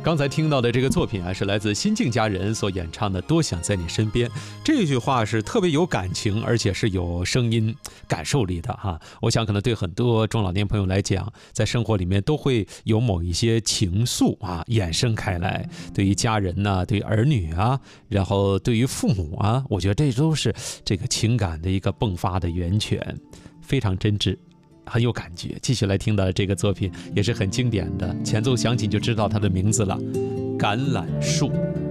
刚才听到的这个作品啊，是来自新晋佳人所演唱的《多想在你身边》。这句话是特别有感情，而且是有声音感受力的哈。我想可能对很多中老年朋友来讲，在生活里面都会有某一些情愫啊衍生开来，对于家人呐、对于儿女啊，然后对于父母啊，我觉得这都是这个情感的一个迸发的源泉，非常真挚。很有感觉，继续来听到的这个作品也是很经典的，前奏响起就知道它的名字了，《橄榄树》。